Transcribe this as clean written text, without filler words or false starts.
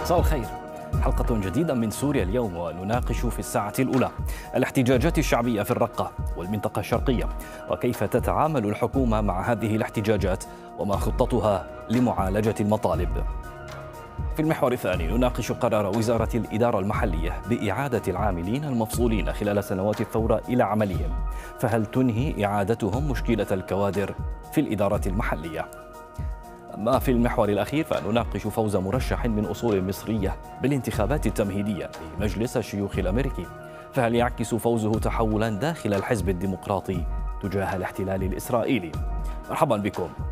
مساء الخير. حلقة جديدة من سوريا اليوم، ونناقش في الساعة الأولى الاحتجاجات الشعبية في الرقة والمنطقة الشرقية، وكيف تتعامل الحكومة مع هذه الاحتجاجات وما خطتها لمعالجة المطالب. في المحور الثاني نناقش قرار وزارة الإدارة المحلية بإعادة العاملين المفصولين خلال سنوات الثورة إلى عملهم، فهل تنهي إعادتهم مشكلة الكوادر في الإدارة المحلية؟ أما في المحور الأخير فنناقش فوز مرشح من أصول مصرية بالانتخابات التمهيدية لمجلس الشيوخ الأمريكي، فهل يعكس فوزه تحولا داخل الحزب الديمقراطي تجاه الاحتلال الإسرائيلي؟ مرحبا بكم